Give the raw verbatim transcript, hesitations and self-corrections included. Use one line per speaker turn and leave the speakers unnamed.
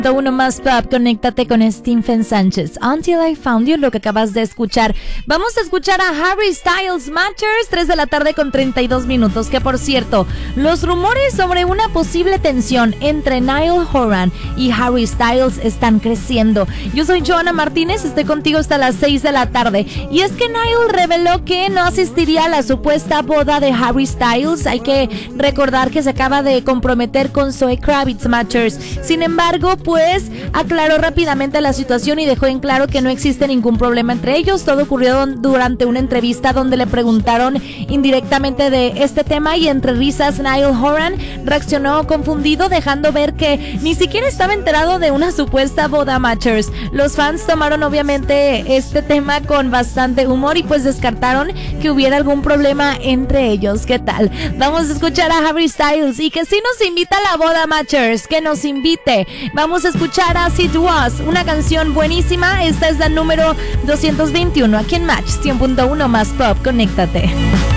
Uno más pop, conéctate con Stephen Sánchez. Until I Found You, lo que acabas de escuchar. Vamos a escuchar a Harry Styles, Matchers, tres de la tarde con treinta y dos minutos. Que por cierto, los rumores sobre una posible tensión entre Niall Horan y Harry Styles están creciendo. Yo soy Joana Martínez, estoy contigo hasta las seis de la tarde. Y es que Niall reveló que no asistiría a la supuesta boda de Harry Styles. Hay que recordar que se acaba de comprometer con Zoe Kravitz, Matchers. Sin embargo, pues aclaró rápidamente la situación y dejó en claro que no existe ningún problema entre ellos. Todo ocurrió durante una entrevista donde le preguntaron indirectamente de este tema y entre risas Niall Horan reaccionó confundido, dejando ver que ni siquiera estaba enterado de una supuesta boda, Matchers. Los fans tomaron obviamente este tema con bastante humor y pues descartaron que hubiera algún problema entre ellos. ¿Qué tal? Vamos a escuchar a Harry Styles y que sí nos invita a la boda, Matchers, que nos invite. Vamos a escuchar As It Was, una canción buenísima. Esta es la número doscientos veintiuno aquí en Match cien punto uno más pop. Conéctate.